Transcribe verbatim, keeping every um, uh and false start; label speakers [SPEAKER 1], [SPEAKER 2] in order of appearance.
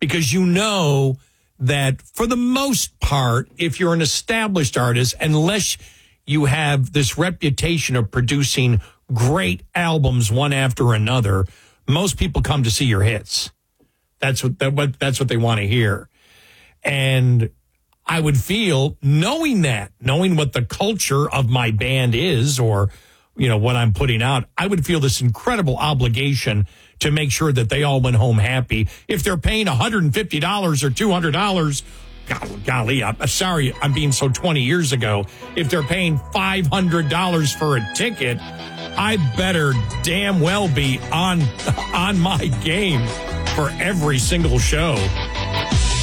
[SPEAKER 1] because you know that for the most part, if you're an established artist, unless you have this reputation of producing great albums one after another, most people come to see your hits. That's what, that, what that's what they want to hear. And I would feel, knowing that, knowing what the culture of my band is, or, you know, what I'm putting out, I would feel this incredible obligation to make sure that they all went home happy. If they're paying one hundred fifty dollars or two hundred dollars, golly, I'm sorry, I'm being so twenty years ago. If they're paying five hundred dollars for a ticket, I better damn well be on on my game for every single show.